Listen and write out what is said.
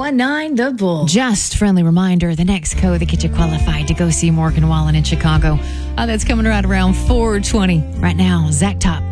1019 The Bull. Just friendly reminder, the next code that gets you qualified to go see Morgan Wallen in Chicago. That's coming right around 4:20. Right now, Zach Top.